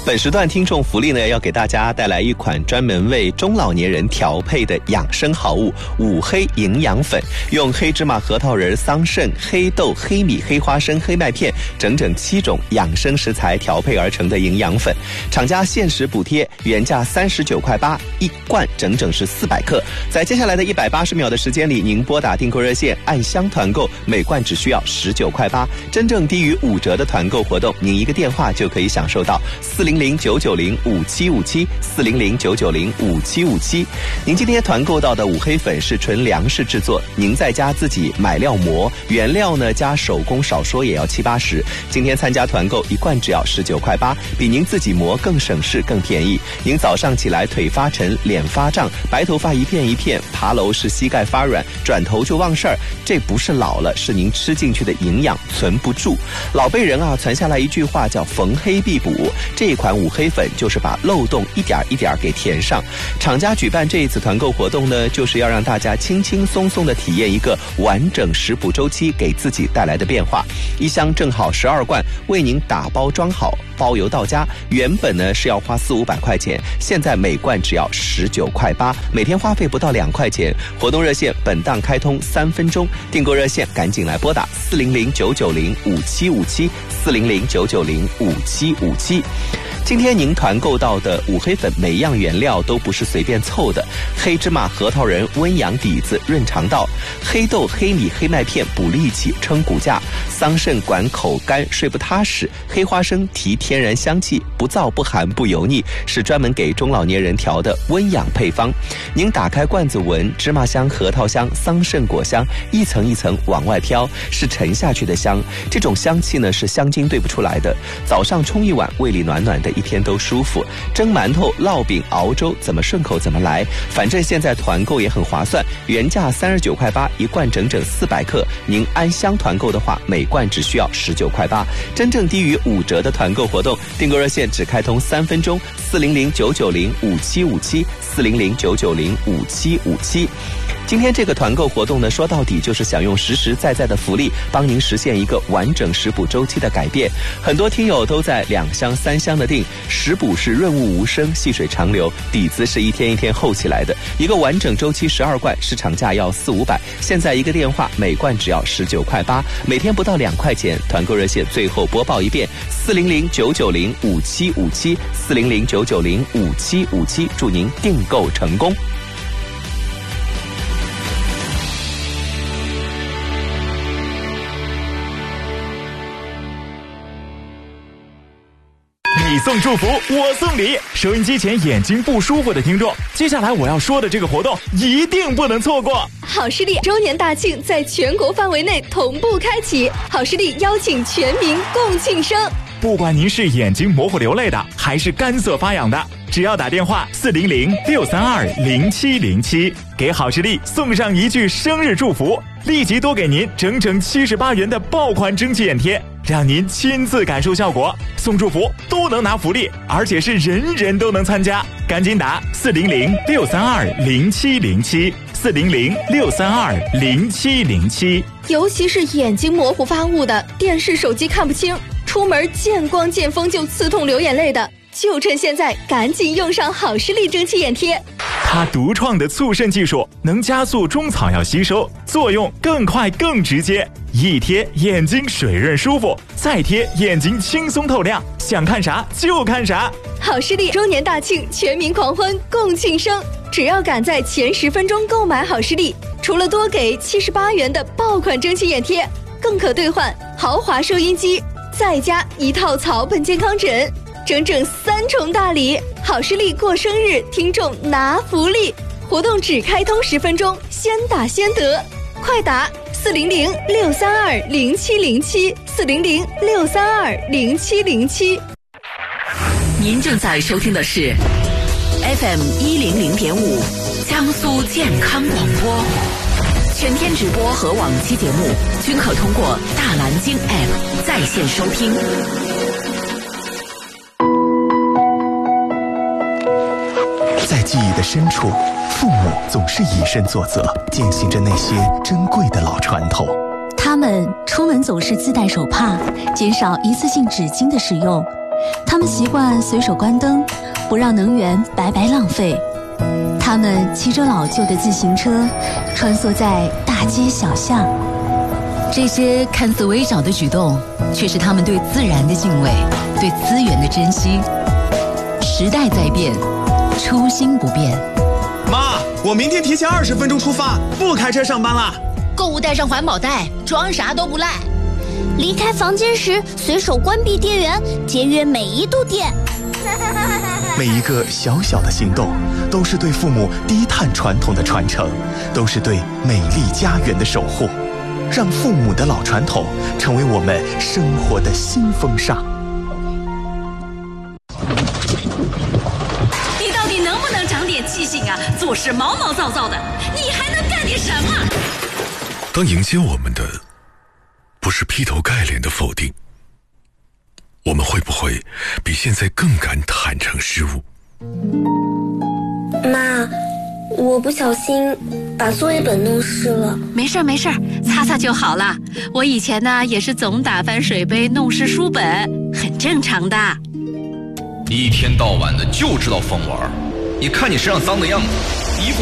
本时段听众福利呢，要给大家带来一款专门为中老年人调配的养生好物五黑营养粉，用黑芝麻、核桃仁、桑葚、黑豆、黑米、黑花生、黑麦片整整7种养生食材调配而成的营养粉，厂家限时补贴，原价39.8块，一罐整整是400克。在接下来的180秒的时间里，您拨打订购热线按箱团购，每罐只需要19.8块，真正低于5折的团购活动，您一个电话就可以享受到400-990-5757，400-990-5757。您今天团购到的五黑粉是纯粮食制作，您在家自己买料磨，原料呢加手工少说也要70-80。今天参加团购，一罐只要19.8块，比您自己磨更省事更便宜。您早上起来腿发沉、脸发胀、白头发一片一片，爬楼是膝盖发软，转头就忘事儿，这不是老了，是您吃进去的营养存不住。老辈人传下来一句话叫逢黑必补，这一款五黑粉就是把漏洞一点一点给填上。厂家举办这一次团购活动呢，就是要让大家轻轻松松的体验一个完整食补周期给自己带来的变化。一箱正好12罐，为您打包装好，包邮到家。原本呢是要花400-500块钱，现在每罐只要19.8块，每天花费不到2块钱。活动热线本档开通3分钟，订购热线赶紧来拨打400-990-5757，400-990-5757。今天您团购到的五黑粉每样原料都不是随便凑的，黑芝麻、核桃仁温阳底子润肠道，黑豆、黑米、黑麦片补力气撑骨架，桑葚管口干睡不踏实，黑花生提天然香气，不燥不寒不油腻，是专门给中老年人调的温养配方。您打开罐子闻，芝麻香、核桃香、桑葚果香一层一层往外飘，是沉下去的香。这种香气呢是香精兑不出来的，早上冲一碗，胃里暖暖的，一天都舒服。蒸馒头、烙饼、熬粥，怎么顺口怎么来。反正现在团购也很划算，原价39.8块，一罐整整400克。您按箱团购的话，每罐只需要19.8块，真正低于5折的团购活动。订购热线只开通3分钟，400-990-5757，400-990-5757。今天这个团购活动呢，说到底就是想用实实在在的福利帮您实现一个完整食补周期的改变。很多听友都在2箱3箱的订，食补是润物无声，细水长流，底子是一天一天厚起来的。一个完整周期12罐，市场价要400-500，现在一个电话，每罐只要19.8块，每天不到2块钱。团购热线最后播报一遍：400-990-5757，400-990-5757，祝您订购成功。 你送祝福，我送礼。收音机前眼睛不舒服的听众，接下来我要说的这个活动一定不能错过。 好视力周年大庆在全国范围内同步开启，好视力邀请全民共庆生。 不管您是眼睛模糊流泪的，还是干涩发痒的，只要打电话400-632-0707，给好视力送上一句生日祝福，立即多给您整整78元的爆款蒸汽眼贴，让您亲自感受效果。送祝福都能拿福利，而且是人人都能参加。赶紧打400-632-0707，400-632-0707。 尤其是眼睛模糊发雾的，电视手机看不清，出门见光见风就刺痛流眼泪的，就趁现在赶紧用上好视力蒸汽眼贴。 它独创的促渗技术能加速中草药吸收，作用更快更直接，一贴眼睛水润舒服，再贴眼睛轻松透亮，想看啥就看啥。 好视力周年大庆，全民狂欢共庆生，只要赶在前10分钟购买好视力，除了多给78元的爆款蒸汽眼贴，更可兑换豪华收音机，再加一套草本健康枕，整整3重大礼。好视力过生日，听众拿福利，活动只开通10分钟，先打先得，快打400-632-0707，400-632-0707。 您正在收听的是 FM 100.5江苏健康广播，全天直播和往期节目均可通过大蓝鲸 App 在线收听。 在记忆的深处，父母总是以身作则，践行着那些珍贵的老传统。 他们出门总是自带手帕，减少一次性纸巾的使用， 他们习惯随手关灯，不让能源白白浪费。他们骑着老旧的自行车，穿梭在大街小巷。 这些看似微小的举动，却是他们对自然的敬畏，对资源的珍惜。时代在变，初心不变。 妈，我明天提前20分钟出发，不开车上班啦。 购物带上环保袋，装啥都不赖。 离开房间时随手关闭电源，节约每一度电。 每一个小小的行动，都是对父母低碳传统的传承，都是对美丽家园的守护。让父母的老传统成为我们生活的新风尚。 你到底能不能长点记性啊？做事毛毛躁躁的，你还能干点什么？ 当迎接我们的不是劈头盖脸的否定，我们会不会比现在更敢坦诚失误？ 妈，我不小心把作业本弄湿了。 没事没事，擦擦就好了。我以前呢也是总打翻水杯弄湿书本，很正常的。 你一天到晚的就知道疯玩，你看你身上脏的样子，衣服